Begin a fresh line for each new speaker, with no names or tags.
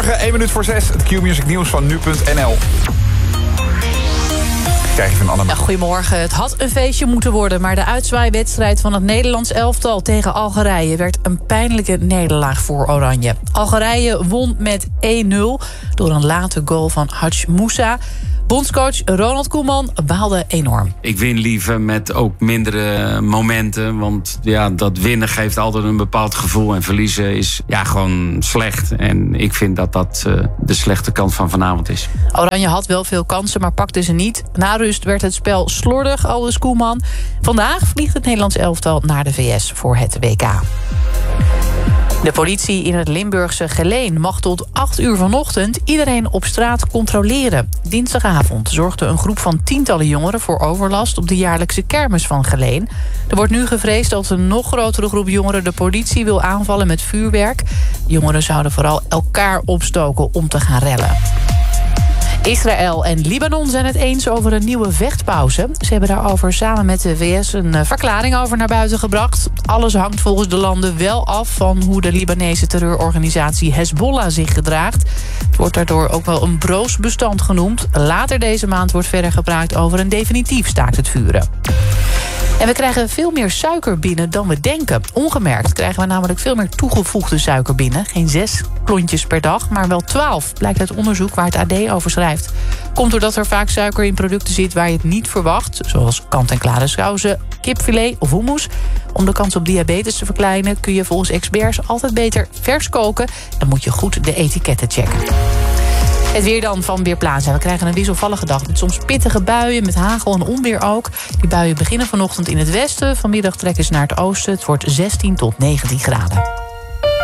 Goedemorgen, 1 minuut voor 6. Het Q-music nieuws van nu.nl. Krijg je van Anne.
Ja, goedemorgen. Het had een feestje moeten worden, maar de uitzwaaiwedstrijd van het Nederlands elftal tegen Algerije werd een pijnlijke nederlaag voor Oranje. Algerije won met 1-0 door een late goal van Hadj Moussa. Bondscoach Ronald Koeman baalde enorm.
Ik win liever met ook mindere momenten. Want ja, dat winnen geeft altijd een bepaald gevoel. En verliezen is gewoon slecht. En ik vind dat dat de slechte kant van vanavond is.
Oranje had wel veel kansen, maar pakte ze niet. Na rust werd het spel slordig, aldus Koeman. Vandaag vliegt het Nederlands elftal naar de VS voor het WK. De politie in het Limburgse Geleen mag tot 8 uur vanochtend iedereen op straat controleren. Dinsdagavond zorgde een groep van tientallen jongeren voor overlast op de jaarlijkse kermis van Geleen. Er wordt nu gevreesd dat een nog grotere groep jongeren de politie wil aanvallen met vuurwerk. De jongeren zouden vooral elkaar opstoken om te gaan rellen. Israël en Libanon zijn het eens over een nieuwe vechtpauze. Ze hebben daarover samen met de VS een verklaring over naar buiten gebracht. Alles hangt volgens de landen wel af van hoe de Libanese terreurorganisatie Hezbollah zich gedraagt. Het wordt daardoor ook wel een broos bestand genoemd. Later deze maand wordt verder gepraat over een definitief staakt het vuren. En we krijgen veel meer suiker binnen dan we denken. Ongemerkt krijgen we namelijk veel meer toegevoegde suiker binnen. Geen 6 klontjes per dag, maar wel 12. Blijkt uit onderzoek waar het AD over schrijft. Komt doordat er vaak suiker in producten zit waar je het niet verwacht. Zoals kant-en-klare sauzen, kipfilet of hummus. Om de kans op diabetes te verkleinen kun je volgens experts altijd beter vers koken. Dan moet je goed de etiketten checken. Het weer dan van Weerplaza. We krijgen een wisselvallige dag met soms pittige buien, met hagel en onweer ook. Die buien beginnen vanochtend in het westen. Vanmiddag trekken ze naar het oosten. Het wordt 16 tot 19 graden.